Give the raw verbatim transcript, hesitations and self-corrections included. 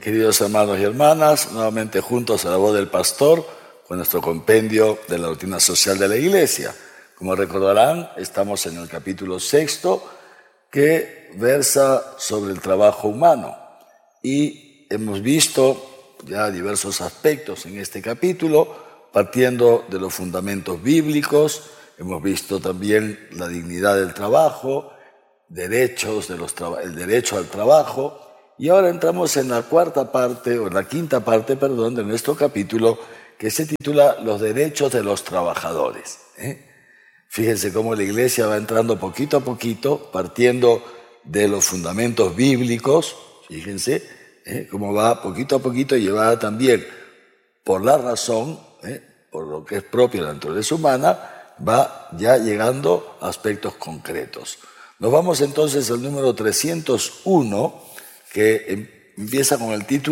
Queridos hermanos y hermanas, nuevamente juntos a la voz del pastor con nuestro compendio de la doctrina social de la Iglesia. Como recordarán, estamos en el capítulo sexto que versa sobre el trabajo humano y hemos visto ya diversos aspectos en este capítulo, partiendo de los fundamentos bíblicos. Hemos visto también la dignidad del trabajo, derechos de los traba- el derecho al trabajo. Y ahora entramos en la cuarta parte, o en la quinta parte, perdón, de nuestro capítulo, que se titula Los derechos de los trabajadores. ¿eh? Fíjense cómo la Iglesia va entrando poquito a poquito, partiendo de los fundamentos bíblicos, fíjense, ¿eh? cómo va poquito a poquito llevada también por la razón, ¿eh? por lo que es propio de la naturaleza humana, va ya llegando a aspectos concretos. Nos vamos entonces al número trescientos uno, que empieza con el título